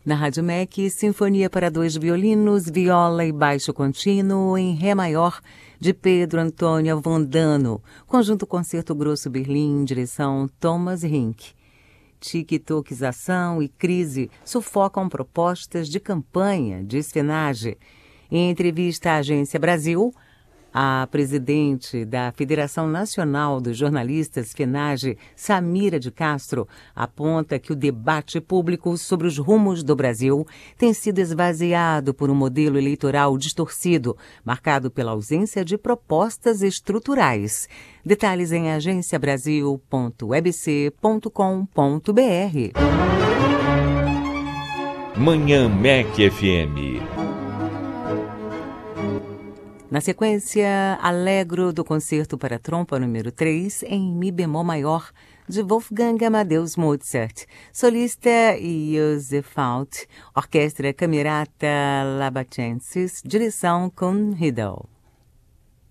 Na Rádio MEC, Sinfonia para 2 violinos, viola e baixo contínuo em Ré maior, de Pedro Antônio Vondano, conjunto Concerto Grosso Berlim, direção Thomas Rink. Tiktokização e crise sufocam propostas de campanha, diz FENAGE. Em entrevista à Agência Brasil, a presidente da Federação Nacional dos Jornalistas, FENAGE, Samira de Castro, aponta que o debate público sobre os rumos do Brasil tem sido esvaziado por um modelo eleitoral distorcido, marcado pela ausência de propostas estruturais. Detalhes em agenciabrasil.webc.com.br. Manhã MEC FM. Na sequência, Allegro do Concerto para Trompa número 3 em Mi bemol maior, de Wolfgang Amadeus Mozart. Solista Joseph Alt, Orquestra Camerata Labacensis, direção Kuhn Riedel.